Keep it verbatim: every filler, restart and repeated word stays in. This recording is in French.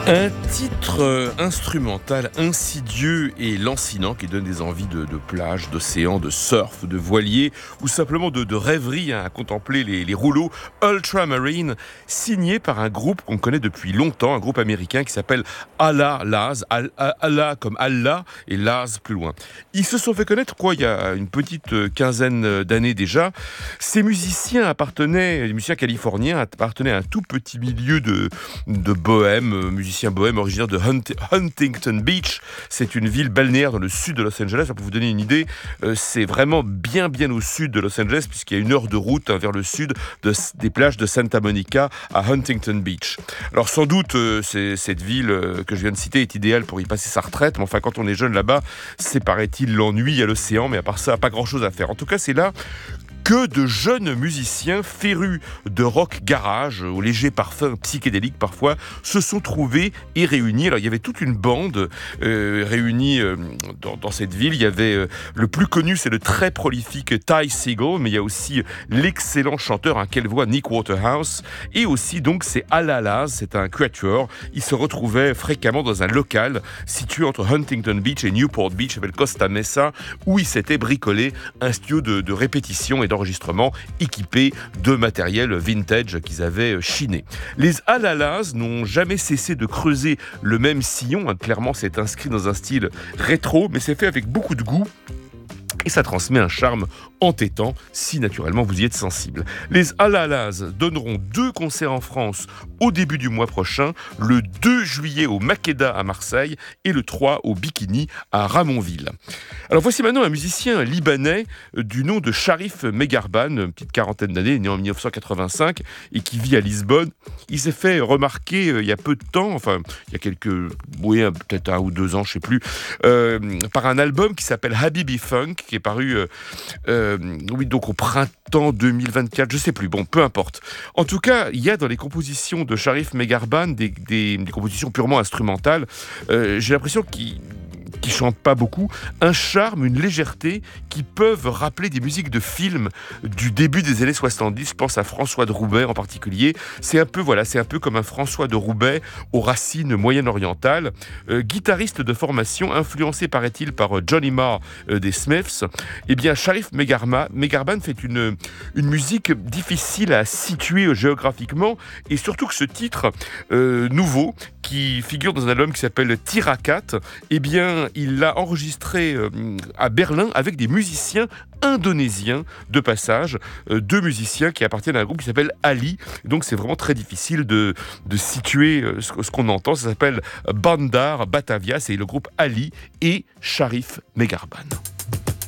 Un titre euh, instrumental insidieux et lancinant qui donne des envies de, de plage, d'océan, de surf, de voilier ou simplement de, de rêverie hein, à contempler les, les rouleaux Ultramarine, signé par un groupe qu'on connaît depuis longtemps, un groupe américain qui s'appelle Allah Laz, Al- Al- Allah comme Allah et Laz plus loin. Ils se sont fait connaître quoi il y a une petite quinzaine d'années déjà. Ces musiciens appartenaient, les musiciens californiens appartenaient à un tout petit milieu de, de bohème, musiciens bohème originaire de Hunt- Huntington Beach. C'est une ville balnéaire dans le sud de Los Angeles. Pour vous donner une idée, euh, c'est vraiment bien bien au sud de Los Angeles puisqu'il y a une heure de route hein, vers le sud de, des plages de Santa Monica à Huntington Beach. Alors sans doute, euh, c'est, cette ville euh, que je viens de citer est idéale pour y passer sa retraite, mais enfin quand on est jeune là-bas, c'est paraît-il l'ennui à l'océan, mais à part ça, pas grand-chose à faire. En tout cas, c'est là que de jeunes musiciens férus de rock garage, au léger parfum psychédélique parfois, se sont trouvés et réunis. Alors il y avait toute une bande euh, réunie euh, dans, dans cette ville. Il y avait euh, le plus connu, c'est le très prolifique Ty Segall, mais il y a aussi l'excellent chanteur, hein, quelle voix, Nick Waterhouse, et aussi donc c'est Allah Laz, c'est un quatuor. Il se retrouvait fréquemment dans un local situé entre Huntington Beach et Newport Beach, avec Costa Mesa, où il s'était bricolé un studio de, de répétition et d'enregistrement équipé de matériel vintage qu'ils avaient chiné. Les Allah Laz n'ont jamais cessé de creuser le même sillon, hein. Clairement c'est inscrit dans un style rétro, mais c'est fait avec beaucoup de goût. Et ça transmet un charme entêtant, si naturellement vous y êtes sensible. Les Allah Laz donneront deux concerts en France au début du mois prochain, le deux juillet au Makeda à Marseille et le trois au Bikini à Ramonville. Alors voici maintenant un musicien libanais du nom de Sharif Megarban, une petite quarantaine d'années, né en dix-neuf cent quatre-vingt-cinq et qui vit à Lisbonne. Il s'est fait remarquer euh, il y a peu de temps, enfin il y a quelques, oui, peut-être un ou deux ans, je ne sais plus, euh, par un album qui s'appelle Habibi Funk, qui est paru euh, euh, oui, donc au printemps deux mille vingt-quatre, je ne sais plus, bon, peu importe. En tout cas, il y a dans les compositions de Sharif Megarban des, des, des compositions purement instrumentales. Euh, j'ai l'impression qu'il qui chantent pas beaucoup, un charme, une légèreté qui peuvent rappeler des musiques de films du début des années soixante-dix. Je pense à François de Roubaix en particulier. C'est un peu, voilà, c'est un peu comme un François de Roubaix aux racines moyen-orientales. Euh, guitariste de formation, influencé, paraît-il, par euh, Johnny Marr euh, des Smiths. Eh bien, Sharif Megarma, Megarban fait une, une musique difficile à situer euh, géographiquement, et surtout que ce titre euh, nouveau, qui figure dans un album qui s'appelle Tirakat, eh bien, il l'a enregistré euh, à Berlin avec des musiciens indonésiens de passage, euh, deux musiciens qui appartiennent à un groupe qui s'appelle Ali. Donc c'est vraiment très difficile de, de situer euh, ce, ce qu'on entend. Ça s'appelle Bandar Batavia, c'est le groupe Ali et Sharif Megarban.